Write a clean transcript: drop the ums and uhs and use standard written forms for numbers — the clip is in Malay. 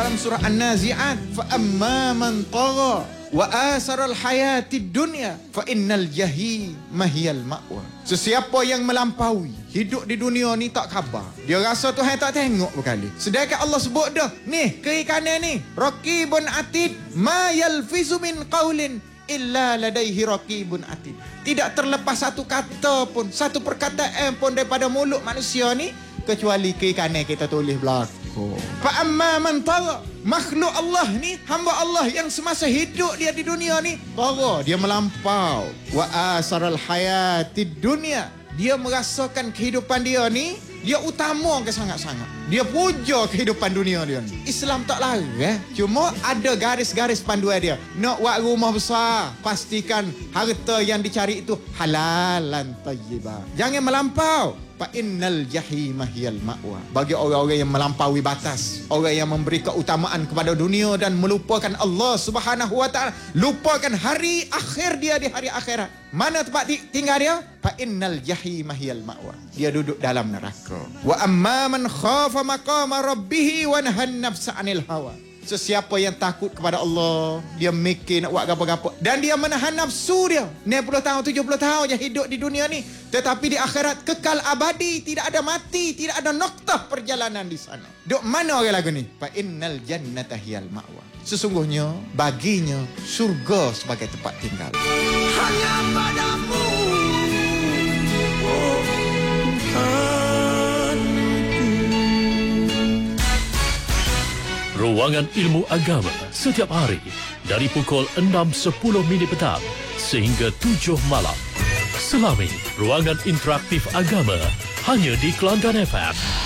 dalam surah An-Nazi'at, fa amma man tagha wa asaral hayatid dunya fa innal jahima hiyal ma'wa. Sesiapa yang melampaui hidup di dunia ni tak khabar, dia rasa Tuhan tak tengok berkali. Sedangkan Allah sebut dah, ni kiri kanan ni, raqibun atid, ma yalfizu min qaulin illa ladaihi raqibun atid. Tidak terlepas satu kata pun, satu perkataan pun daripada mulut manusia ni kecuali kiri kanan kita tulis belakang. Fa amma man tagha, makhluk Allah ni, hamba Allah yang semasa hidup dia di dunia ni tagha, dia melampau. Wa asaral hayatid dunya, dia merasakan kehidupan dia ni dia utamakan sangat-sangat. Dia puja kehidupan dunia dia ni. Islam tak larang, cuma ada garis-garis panduan dia. Nak buat rumah besar, pastikan harta yang dicari itu halalan thayyibah. Jangan melampau. Fa innal jahima hiyal ma'wa. Bagi orang-orang yang melampaui batas, orang yang memberi keutamaan kepada dunia dan melupakan Allah Subhanahu wa taala, lupakan hari akhir dia di hari akhirat. Mana tempat tinggal dia? Fa innal jahima hiyal ma'wa. Dia duduk dalam neraka. Wa amma man khafa maqama rabbih wa nahan nafsa 'anil hawa. Sesiapa yang takut kepada Allah, dia mikir nak buat apa-apa dan dia menahan nafsu dia. 60 tahun, 70 tahun je hidup di dunia ni, tetapi di akhirat kekal abadi, tidak ada mati, tidak ada noktah perjalanan di sana. Duk mana orang lagu ni? Fa innal jannata hiyal ma'wa. Sesungguhnya baginya surga sebagai tempat tinggal. Hanya padamu. Ruangan Ilmu Agama setiap hari dari pukul 6.10 petang sehingga 7 malam. Selami Ruangan Interaktif Agama hanya di Kelantan FM.